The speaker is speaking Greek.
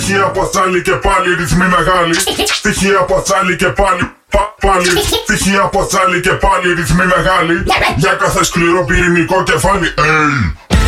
Στοιχεία από τσάλι και πάλι ρυθμοί μεγάλοι. Στοιχεία από τσάλι και πάλι. Πάλι, στοιχεία από τσάλι και πάλι ρυθμοί μεγάλοι. Για κάθε σκληρό πυρηνικό κεφάλι.